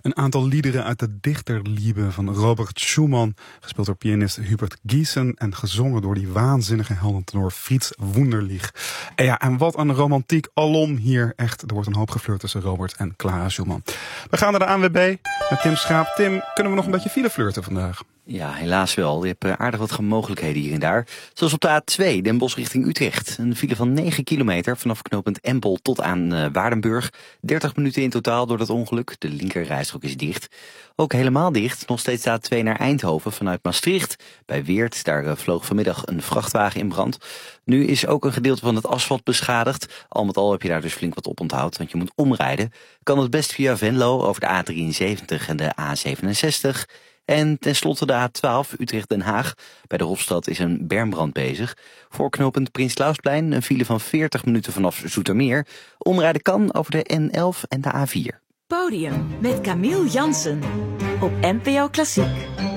Een aantal liederen uit de Dichterliebe van Robert Schumann, gespeeld door pianist Hubert Giesen en gezongen door die waanzinnige heldentenor Frits Wunderlich. En wat een romantiek alom hier. Echt, er wordt een hoop geflirt tussen Robert en Clara Schumann. We gaan naar de ANWB met Tim Schaap. Tim, kunnen we nog een beetje file flirten vandaag? Ja, helaas wel. Je hebt aardig wat mogelijkheden hier en daar. Zoals op de A2, Den Bosch richting Utrecht. Een file van 9 kilometer vanaf knooppunt Empel tot aan Waardenburg. 30 minuten in totaal door dat ongeluk. De linkerrijstrook is dicht. Ook helemaal dicht, nog steeds de A2 naar Eindhoven vanuit Maastricht. Bij Weert, daar vloog vanmiddag een vrachtwagen in brand. Nu is ook een gedeelte van het asfalt beschadigd. Al met al heb je daar dus flink wat op onthoud, want je moet omrijden. Kan het best via Venlo over de A73 en de A67... En tenslotte de A12 Utrecht-Den Haag. Bij de Hofstad is een bermbrand bezig. Voor knooppunt Prins Klausplein een file van 40 minuten vanaf Zoetermeer. Omrijden kan over de N11 en de A4. Podium met Camille Jansen op NPO Klassiek.